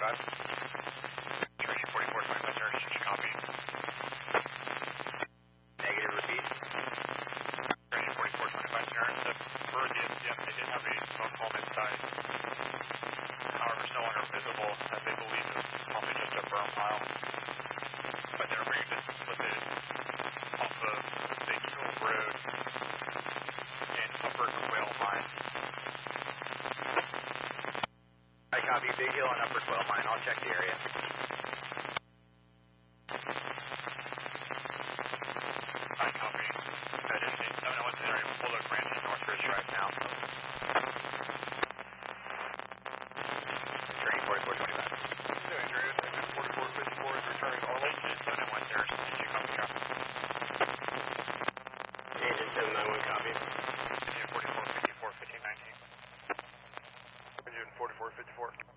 Tracy 4425, sir. Did you copy? Negative, repeat. Tracy 4425, sir. The bird did, yes, they did have a smoke home inside. However, it's no longer visible as they believe it's probably just a burn pile. But they're bringing this lifted off of Big Hill Road in Upper Quail Mine. I copy Big Hill and Upper Quail Mine. I'll check the area. I copy. That is the 701 area of Bulldog Ranch and North Ridge Drive now. Train 4425. Andrew, engine 4454 is returning normal. Engine 791, sir. Did you copy traffic? Engine 791, copy. Engine 4454, 1519. Engine 4454.